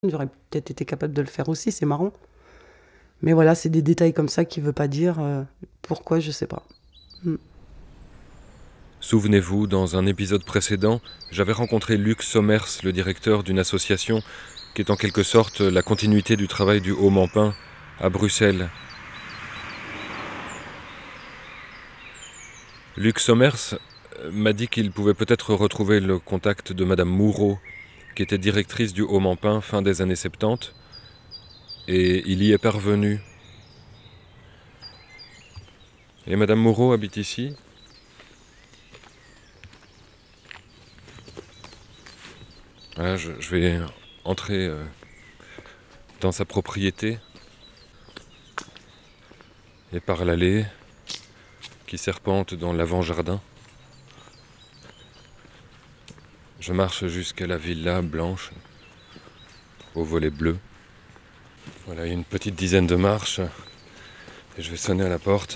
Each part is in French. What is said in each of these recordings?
J'aurais peut-être été capable de le faire aussi, c'est marrant. Mais voilà, c'est des détails comme ça qui ne veut pas dire pourquoi, je sais pas. Souvenez-vous, dans un épisode précédent, j'avais rencontré Luc Sommers, le directeur d'une association qui est en quelque sorte la continuité du travail du Haut-Mampin à Bruxelles. Luc Sommers m'a dit qu'il pouvait peut-être retrouver le contact de Madame Moureau, qui était directrice du Haut-Mampin fin des années 70, et il y est parvenu. Et Madame Moureau habite ici ? Voilà, je vais entrer dans sa propriété et par l'allée qui serpente dans l'avant-jardin. Je marche jusqu'à la villa blanche, au volet bleu. Voilà, il y a une petite dizaine de marches et je vais sonner à la porte.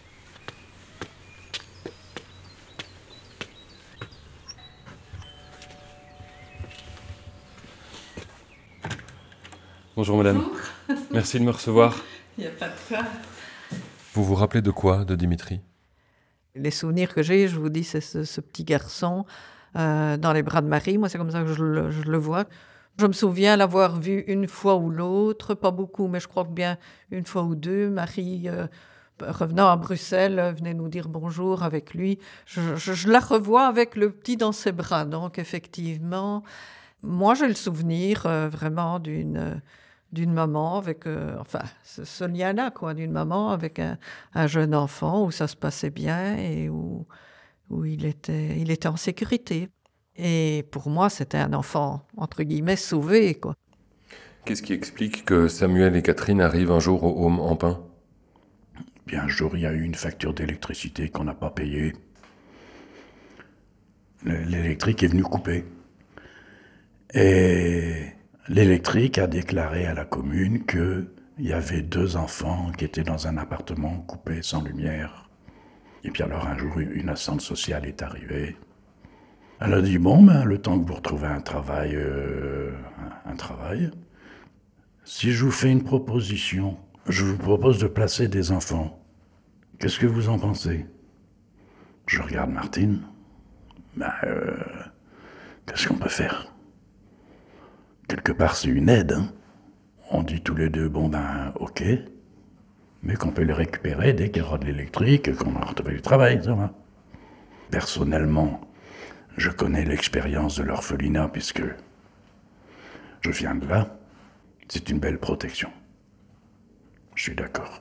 Bonjour madame. Bonjour. Merci de me recevoir. Il n'y a pas de quoi. Vous vous rappelez de quoi, de Dimitri ? Les souvenirs que j'ai, je vous dis, c'est ce petit garçon dans les bras de Marie. Moi, c'est comme ça que je le vois. Je me souviens l'avoir vu une fois ou l'autre, pas beaucoup, mais je crois que bien une fois ou deux. Marie, revenant à Bruxelles, venait nous dire bonjour avec lui. Je la revois avec le petit dans ses bras. Donc, effectivement, moi, j'ai le souvenir vraiment d'une maman avec, ce lien-là, quoi, d'une maman avec un jeune enfant où ça se passait bien et où il était en sécurité. Et pour moi, c'était un enfant, entre guillemets, sauvé, quoi. Qu'est-ce qui explique que Samuel et Catherine arrivent un jour au Haut-Mampin ? Bien, un jour, il y a eu une facture d'électricité qu'on n'a pas payée. L'électrique est venu couper. Et l'électrique a déclaré à la commune qu'il y avait 2 enfants qui étaient dans un appartement coupé sans lumière. Et puis alors un jour, une assistante sociale est arrivée. Elle a dit, bon, le temps que vous retrouvez un travail, si je vous fais une proposition, je vous propose de placer des enfants. Qu'est-ce que vous en pensez ? Je regarde Martine. Qu'est-ce qu'on peut faire ? Quelque part, c'est une aide. Hein. On dit tous les deux, ok, mais qu'on peut les récupérer dès qu'il y aura de l'électrique, qu'on aura retrouvé du travail, ça va. Personnellement, je connais l'expérience de l'orphelinat puisque je viens de là. C'est une belle protection. Je suis d'accord.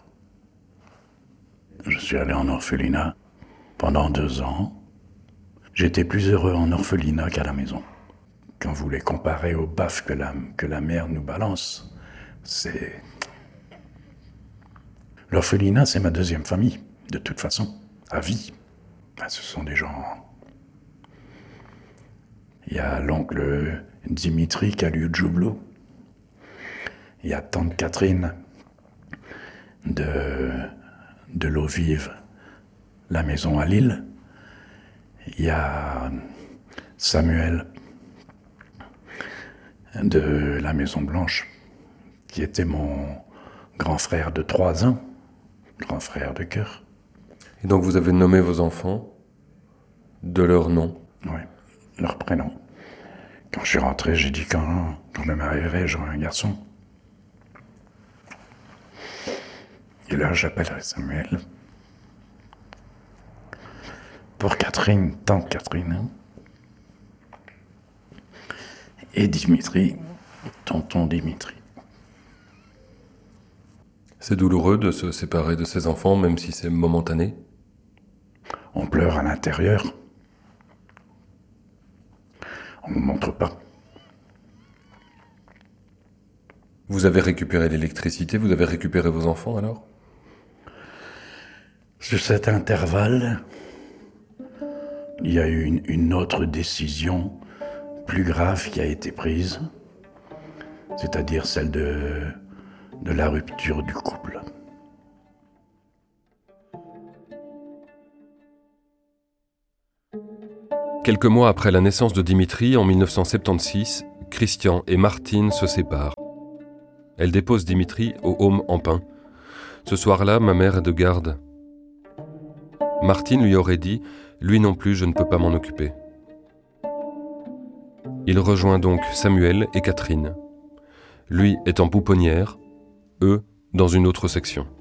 Je suis allé en orphelinat pendant 2 ans. J'étais plus heureux en orphelinat qu'à la maison. Quand vous les comparez aux baffes que la mère nous balance, c'est... L'orphelinat, c'est ma 2e famille, de toute façon, à vie. Ce sont des gens... Il y a l'oncle Dimitri qui a lieu de Joublo. Il y a tante Catherine de l'eau vive, la maison à Lille. Il y a Samuel de la Maison Blanche, qui était mon grand frère de 3 ans, grand frère de cœur. Et donc vous avez nommé vos enfants de leur nom ? Oui, leur prénom. Quand je suis rentré, j'ai dit quand je me marierai, j'aurai un garçon. Et là, j'appellerai Samuel. Pour Catherine, tante Catherine. Hein. Et Dimitri, tonton Dimitri. C'est douloureux de se séparer de ses enfants, même si c'est momentané ? On pleure à l'intérieur. On ne montre pas. Vous avez récupéré l'électricité, vous avez récupéré vos enfants alors ? Sur cet intervalle, il y a eu une autre décision plus grave qui a été prise, c'est-à-dire celle de la rupture du couple. Quelques mois après la naissance de Dimitri, en 1976, Christian et Martine se séparent. Elle dépose Dimitri au home en pin. Ce soir-là, ma mère est de garde. Martine lui aurait dit « Lui non plus, je ne peux pas m'en occuper ». Il rejoint donc Samuel et Catherine. Lui est en pouponnière, eux dans une autre section.